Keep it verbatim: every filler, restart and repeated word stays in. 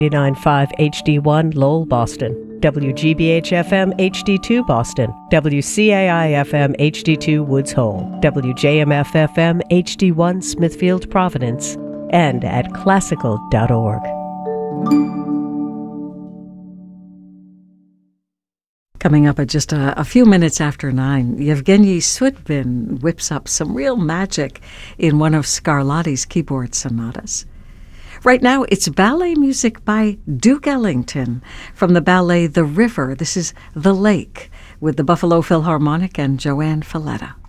ninety-nine point five H D one Lowell, Boston. W G B H F M H D two Boston. W C A I F M H D two Woods Hole. W J M F F M H D one Smithfield, Providence. And at classical dot org. Coming up at just a, a few minutes after nine, Yevgeny Sudbin whips up some real magic in one of Scarlatti's keyboard sonatas. Right now, it's ballet music by Duke Ellington from the ballet The River. This is The Lake with the Buffalo Philharmonic and Joanne Falletta.